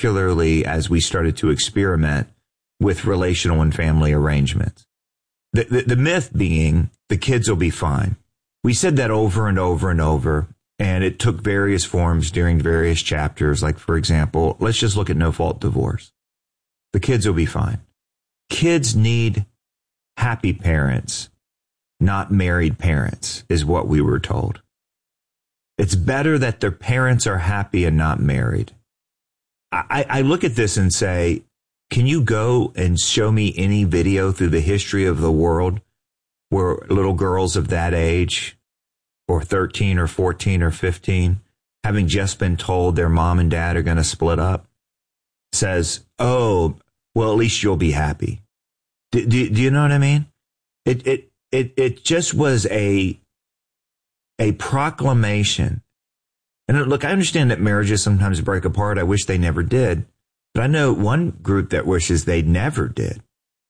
particularly as we started to experiment with relational and family arrangements. The myth being the kids will be fine. We said that over and over and over, and it took various forms during various chapters. Like, for example, let's just look at no-fault divorce. The kids will be fine. Kids need happy parents, not married parents, is what we were told. It's better that their parents are happy and not married. I look at this and say, can you go and show me any video through the history of the world where little girls of that age, or 13 or 14 or 15, having just been told their mom and dad are going to split up, says, oh, well, at least you'll be happy. Do you know what I mean? It just was a proclamation. And look, I understand that marriages sometimes break apart. I wish they never did. But I know one group that wishes they never did.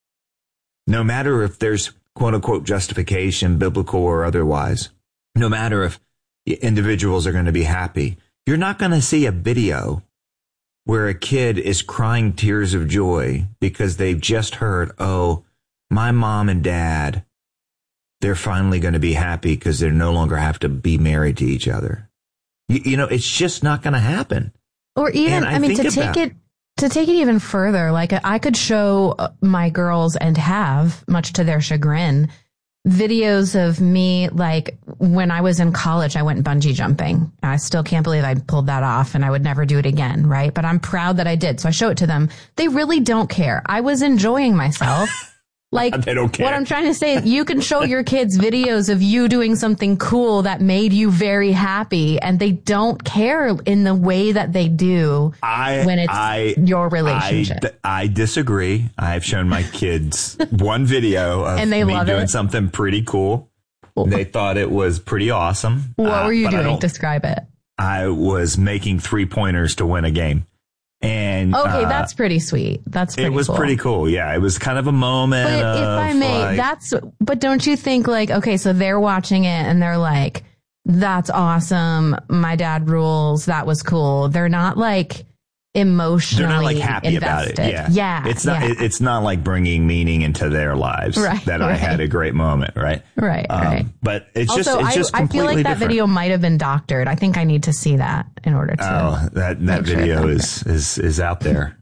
No matter if there's quote unquote justification, biblical or otherwise, no matter if individuals are going to be happy, you're not going to see a video where a kid is crying tears of joy because they've just heard, oh, my mom and dad, they're finally going to be happy because they no longer have to be married to each other. You know, it's just not going to happen. Or even, I mean, to take it even further, like I could show my girls and have, much to their chagrin, videos of me, like when I was in college, I went bungee jumping. I still can't believe I pulled that off, and I would never do it again, right? But I'm proud that I did. So I show it to them. They really don't care. I was enjoying myself. Like, they don't care. What I'm trying to say is you can show your kids videos of you doing something cool that made you very happy, and they don't care in the way that they do when it's your relationship. I disagree. I've shown my kids one video of and they me love doing it. Something pretty cool. They thought it was pretty awesome. What were you doing? Describe it. I was making 3-pointers to win a game. And okay, that's pretty sweet. That's pretty cool. It was pretty cool. Yeah, it was kind of a moment. But if I may, but don't you think, like, okay, so they're watching it and they're like, that's awesome. My dad rules. That was cool. They're not like emotionally they're not like happy invested. About it. Yeah. It's not. Yeah. It's not like bringing meaning into their lives. Right, that I had a great moment. Right. Right. But it's also, just I feel like that different. video might have been doctored. I think I need to see that in order to. Oh, that video is out there.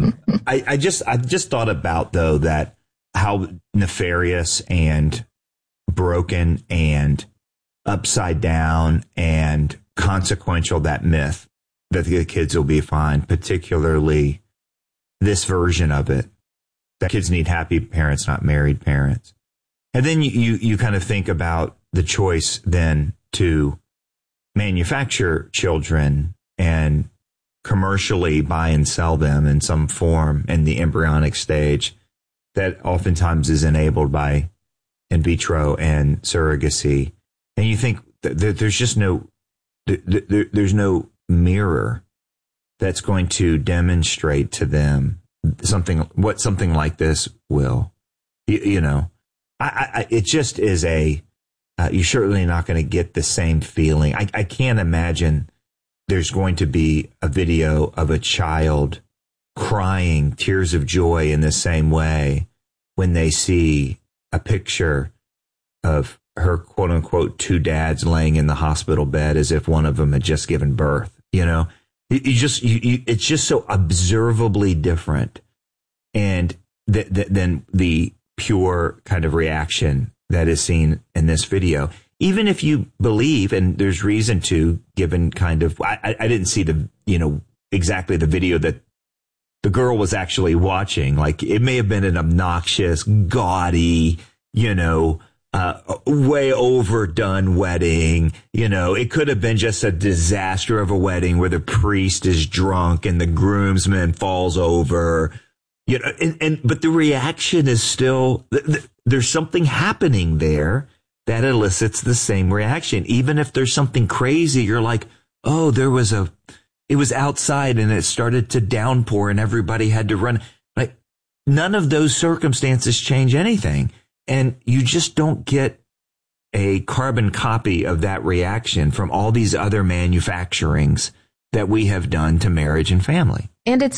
I just thought about though that how nefarious and broken and upside down and consequential that myth that the kids will be fine, particularly this version of it, that kids need happy parents, not married parents. And then you kind of think about the choice then to manufacture children and commercially buy and sell them in some form in the embryonic stage that oftentimes is enabled by in vitro and surrogacy. And you think that there's just there's no mirror that's going to demonstrate to them something like this will. You know, it just is you're certainly not going to get the same feeling. I can't imagine there's going to be a video of a child crying tears of joy in the same way when they see a picture of her quote unquote 2 dads laying in the hospital bed as if one of them had just given birth. You know, it's just so observably different and than the pure kind of reaction that is seen in this video. Even if you believe, and there's reason to, given kind of, I didn't see exactly the video that the girl was actually watching. Like, it may have been an obnoxious, gaudy, way overdone wedding. It could have been just a disaster of a wedding where the priest is drunk and the groomsman falls over. But the reaction is still, there's something happening there that elicits the same reaction. Even if there's something crazy, you're like, oh, it was outside and it started to downpour and everybody had to run. Like, none of those circumstances change anything. And you just don't get a carbon copy of that reaction from all these other manufacturings that we have done to marriage and family. And it's